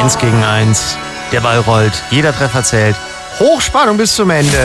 1 gegen 1. Der Ball rollt, jeder Treffer zählt. Hochspannung bis zum Ende.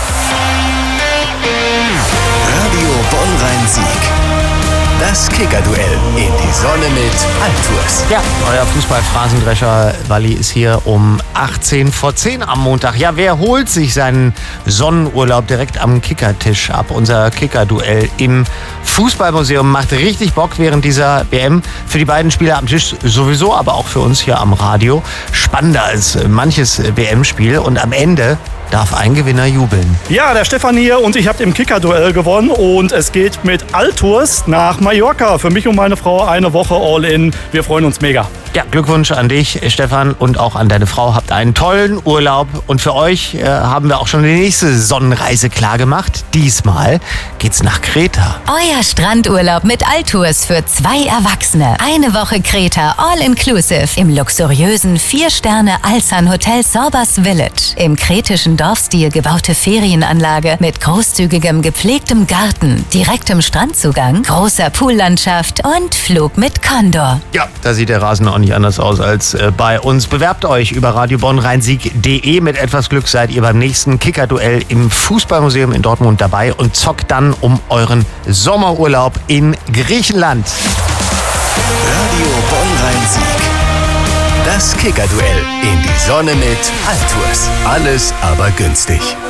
Radio Bonn-Rhein-Sieg. Das Kicker-Duell in die Sonne mit Altours. Ja, euer Fußball-Phrasendrescher Walli ist hier um 18 vor 10 am Montag. Ja, wer holt sich seinen Sonnenurlaub direkt am Kickertisch ab? Unser Kicker-Duell im Fußballmuseum macht richtig Bock während dieser WM. Für die beiden Spieler am Tisch sowieso, aber auch für uns hier am Radio. Spannender als manches WM-Spiel. Und am Ende darf ein Gewinner jubeln. Ja, der Stefan hier und ich habe im Kicker-Duell gewonnen und es geht mit Altours nach Mallorca. Für mich und meine Frau eine Woche All-In. Wir freuen uns mega. Ja, Glückwunsch an dich, Stefan, und auch an deine Frau. Habt einen tollen Urlaub. Und für euch haben wir auch schon die nächste Sonnenreise klargemacht. Diesmal geht's nach Kreta. Euer Strandurlaub mit Altours für 2 Erwachsene. Eine Woche Kreta, all-inclusive. Im luxuriösen 4-Sterne-Alsan-Hotel Sorbas Village. Im kretischen Dorfstil gebaute Ferienanlage mit großzügigem, gepflegtem Garten, direktem Strandzugang, großer Poollandschaft und Flug mit Condor. Ja, da sieht der Rasen auch nicht anders aus als bei uns. Bewerbt euch über radiobonnrheinsieg.de. Mit etwas Glück seid ihr beim nächsten Kicker-Duell im Fußballmuseum in Dortmund dabei und zockt dann um euren Sommerurlaub in Griechenland. Radio Bonn-Rhein-Sieg. Das Kicker-Duell in die Sonne mit Altours. Alles aber günstig.